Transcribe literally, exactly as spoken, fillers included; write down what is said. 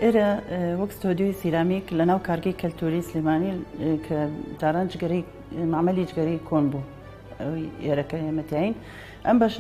ئێرە وەک ستۆدیۆی سیرامیک لەناو کارگەی کەلتوری سلێمانی کە جاران جگەرەی معمەلی جگەرەی کۆن بوو ئێرەکە ئێمەتیاین ئەم بەشە